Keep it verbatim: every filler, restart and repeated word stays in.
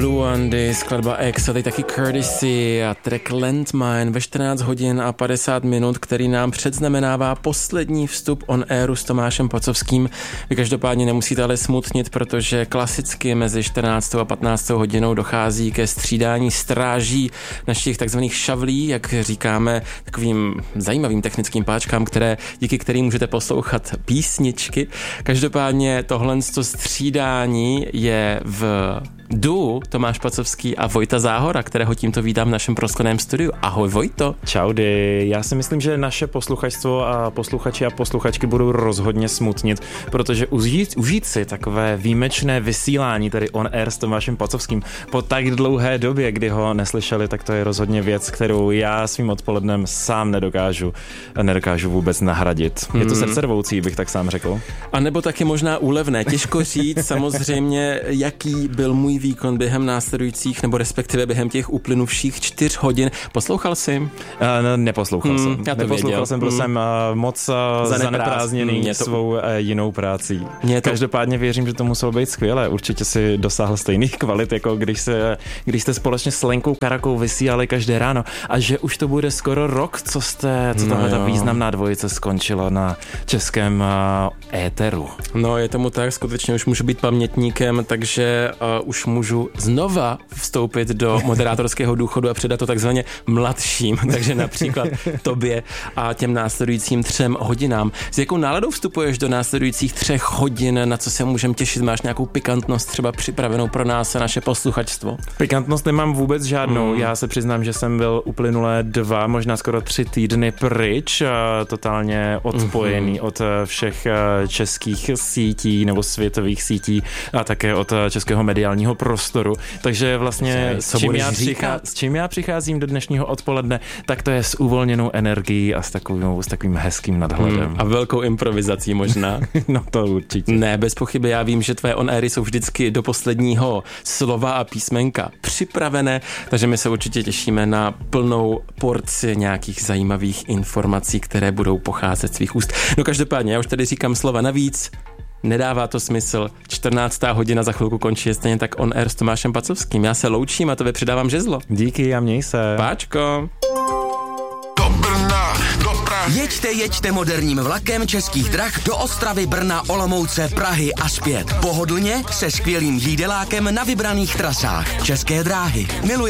Blue Andy, skladba X a teď taky Courtesy a track Landmine ve čtrnáct hodin a padesát minut, který nám předznamenává poslední vstup on airu s Tomášem Pacovským. Vy každopádně nemusíte ale smutnit, protože klasicky mezi čtrnáctou a patnáctou hodinou dochází ke střídání stráží našich takzvaných šavlí, jak říkáme, takovým zajímavým technickým páčkám, které, díky kterým můžete poslouchat písničky. Každopádně tohle střídání je v duo Tomáš Pacovský a Vojta Záhora, kterého tímto vítám v našem proskleném studiu. Ahoj Vojto. Čaudy. Já si myslím, že naše posluchačstvo a posluchači a posluchačky budou rozhodně smutnit, protože užít, užít si takové výjimečné vysílání, tedy on air s Tomášem Pacovským po tak dlouhé době, kdy ho neslyšeli, tak to je rozhodně věc, kterou já svým odpolednem sám nedokážu, nedokážu vůbec nahradit. Hmm. Je to srdcervoucí, bych tak sám řekl. A nebo taky možná úlevné. Těžko říct samozřejmě, jaký byl můj výkon během následujících, nebo respektive během těch uplynuvších čtyř hodin. Poslouchal jsi? Uh, no, neposlouchal hmm, jsem. Já to neposlouchal věděl. jsem, byl hmm. jsem uh, moc uh, zaneprázdněný to... svou uh, jinou prací. To... Každopádně věřím, že to muselo být skvělé. Určitě si dosáhl stejných kvalit, jako když, se, když jste společně s Lenkou Karakou vysílali každé ráno. A že už to bude skoro rok, co jste, co tahle no ta významná dvojice skončila na českém uh, éteru. No, je tomu tak, skutečně už můžu být pamětníkem, takže uh, už můžu znova vstoupit do moderátorského důchodu a předat to takzvaně mladším, takže například tobě a těm následujícím třem hodinám. S jakou náladou vstupuješ do následujících třech hodin, na co se můžeme těšit? Máš nějakou pikantnost třeba připravenou pro nás a naše posluchačstvo? Pikantnost nemám vůbec žádnou. Mm. Já se přiznám, že jsem byl uplynulé dva, možná skoro tři týdny pryč, a totálně odpojený mm. od všech českých sítí nebo světových sítí a také od českého mediálního prostoru. Takže vlastně s čím, já přichá, s čím já přicházím do dnešního odpoledne, tak to je s uvolněnou energií a s takovým, s takovým hezkým nadhledem. Hmm, a velkou improvizací možná. No to určitě. Ne, bez pochyby, já vím, že tvé on-airy jsou vždycky do posledního slova a písmenka připravené, takže my se určitě těšíme na plnou porci nějakých zajímavých informací, které budou pocházet z svých úst. No každopádně, já už tady říkám slova navíc. Nedává to smysl. čtrnáctá hodina za chvilku končí, je stejně tak on air s Tomášem Pacovským. Já se loučím a tobě předávám žezlo. Díky a měj se. Páčko. Do Brna, do Prahy. Jeďte, jeďte moderním vlakem Českých drah do Ostravy, Brna, Olomouce, Prahy a zpět. Pohodlně se skvělým jídelákem na vybraných trasách. České dráhy. Miluje